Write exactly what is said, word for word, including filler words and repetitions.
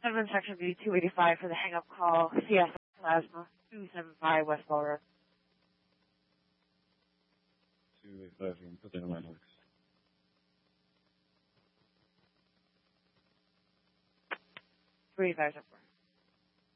Seven section B two eighty-five for the hang-up call, C S Plasma, two seventy-five West Ball Road. two eighty-five, you can put that in my notes. three eighty-five,